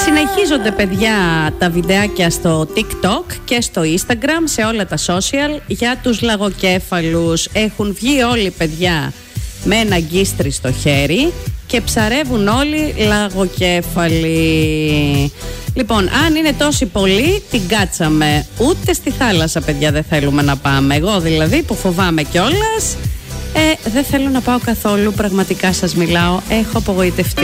Συνεχίζονται, παιδιά, τα βιντεάκια στο TikTok και στο Instagram, σε όλα τα social, για τους λαγοκέφαλους. Έχουν βγει όλοι, παιδιά, με ένα γκίστρι στο χέρι και ψαρεύουν όλοι λαγοκέφαλοι. Λοιπόν, αν είναι τόσοι πολλοί, την κάτσαμε. Ούτε στη θάλασσα, παιδιά, δεν θέλουμε να πάμε. Εγώ δηλαδή, που φοβάμαι κιόλας, δεν θέλω να πάω καθόλου. Πραγματικά σας μιλάω, έχω απογοητευτεί.